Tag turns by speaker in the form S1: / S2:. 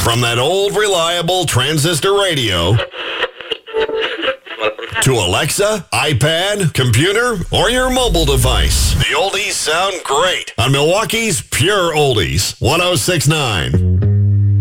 S1: From that old reliable transistor radio to Alexa, iPad, computer, or your mobile device, the oldies sound great on Milwaukee's Pure Oldies 106.9.